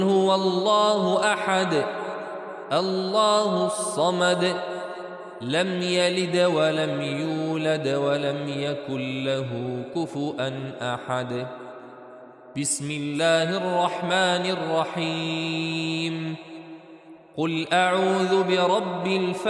هو الله أحد الله الصمد لم يلد ولم يولد ولم يكن له كفؤا أحد. بسم الله الرحمن الرحيم. قل أعوذ برب الفلق